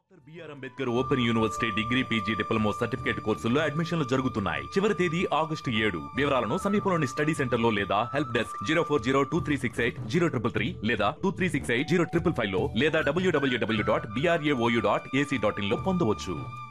BR Ambedkar open university degree PG diploma certificate కోర్సుల్లో అడ్మిషన్లు జరుగుతున్నాయి. చివరి తేదీ August 7. వివరాలను సమీపంలోని స్టడీ సెంటర్ లో లేదా హెల్ప్ డెస్క్ 04023680333 లేదా 23680555 లో లేదా www.brao.ac.in లో పొందవచ్చు.